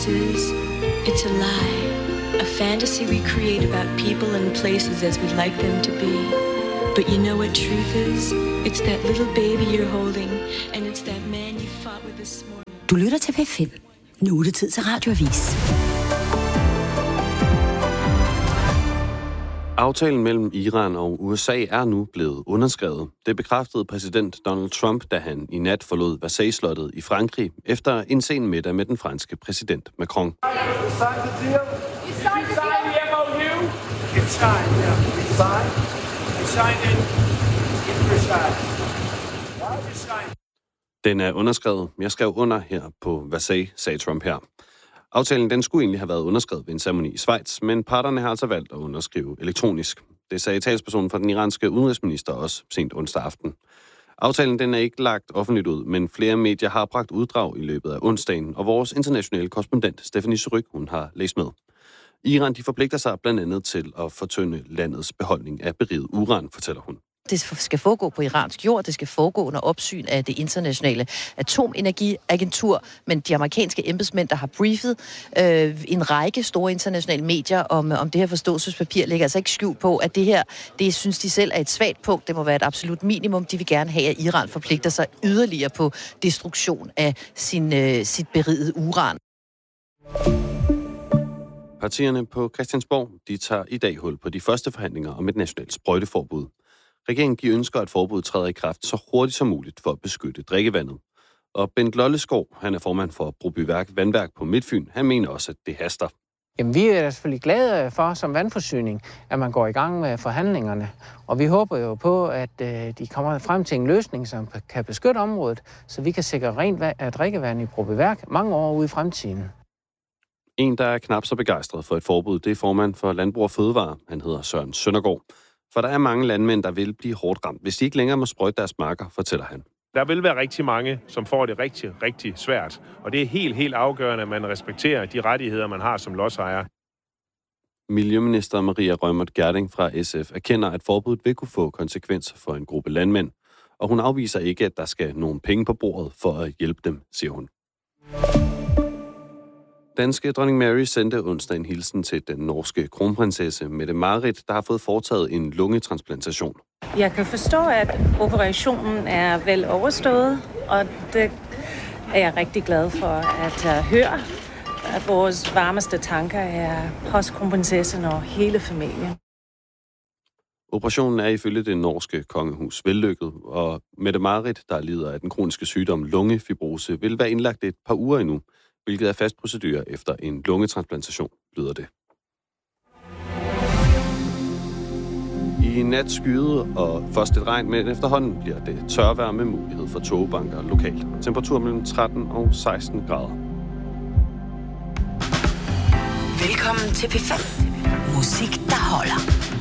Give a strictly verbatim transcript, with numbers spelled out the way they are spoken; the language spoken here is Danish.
It's a lie, a fantasy we create about people and places as we'd like them to be. But you know what truth is? It's that little baby you're holding, and it's that man you fought with this morning. Du lytter til P fem. Nu er det tid til Radioavis. Aftalen mellem Iran og U S A er nu blevet underskrevet. Det bekræftede præsident Donald Trump, da han i nat forlod Versailles-slottet i Frankrig efter en sen middag med den franske præsident Macron. Den er underskrevet. Jeg skrev under her på Versailles, sagde Trump her. Aftalen den skulle egentlig have været underskrevet ved en ceremoni i Schweiz, men parterne har altså valgt at underskrive elektronisk. Det sagde talspersonen for den iranske udenrigsminister også sent onsdag aften. Aftalen den er ikke lagt offentligt ud, men flere medier har bragt uddrag i løbet af onsdagen, og vores internationale korrespondent Stephanie Suryk, hun har læst med. Iran de forpligter sig blandt andet til at fortynde landets beholdning af beriget uran, fortæller hun. Det skal foregå på iransk jord, det skal foregå under opsyn af det internationale atomenergiagentur, men de amerikanske embedsmænd, der har briefet øh, en række store internationale medier om, om det her forståelsespapir, lægger altså ikke skjult på, at det her, det synes de selv er et svagt punkt. Det må være et absolut minimum. De vil gerne have, at Iran forpligter sig yderligere på destruktion af sin, øh, sit berigede uran. Partierne på Christiansborg, de tager i dag hul på de første forhandlinger om et nationalt sprøjteforbud. Regeringen giver ønsker, at forbuddet træder i kraft så hurtigt som muligt for at beskytte drikkevandet. Og Bent Lolleskov, han er formand for Brobyværk Vandværk på Midtfyn, han mener også, at det haster. Jamen, vi er selvfølgelig glade for som vandforsyning, at man går i gang med forhandlingerne. Og vi håber jo på, at øh, de kommer frem til en løsning, som kan beskytte området, så vi kan sikre rent drikkevand i Brobyværk mange år ude i fremtiden. En, der er knap så begejstret for et forbud, det er formand for Landbrug og Fødevare. Han hedder Søren Søndergaard. For der er mange landmænd, der vil blive hårdt ramt, hvis de ikke længere må sprøjte deres marker, fortæller han. Der vil være rigtig mange, som får det rigtig, rigtig svært. Og det er helt, helt afgørende, at man respekterer de rettigheder, man har som lodsejer. Miljøminister Maria Reumert Gjerding fra S F erkender, at forbuddet vil kunne få konsekvenser for en gruppe landmænd. Og hun afviser ikke, at der skal nogle penge på bordet for at hjælpe dem, siger hun. Danske dronning Mary sendte onsdag en hilsen til den norske kronprinsesse Mette-Marit, der har fået foretaget en lungetransplantation. Jeg kan forstå, at operationen er vel overstået, og det er jeg rigtig glad for at høre. At vores varmeste tanker er hos kronprinsessen og hele familien. Operationen er ifølge det norske kongehus vellykket, og Mette-Marit, der lider af den kroniske sygdom lungefibrose, vil være indlagt et par uger endnu, hvilket er fast procedure efter en lungetransplantation, lyder det. I nat skyde og først et regn, men efterhånden bliver det tørvejr med mulighed for tågebanker lokalt. Temperatur mellem tretten og seksten grader. Velkommen til P fem. Musik, der holder.